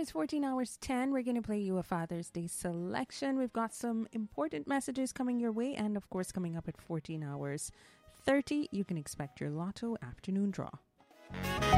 is 14 hours 10. We're going to play you a Father's Day selection. We've got some important messages coming your way. And of course, coming up at 14 hours 30, you can expect your Lotto afternoon draw.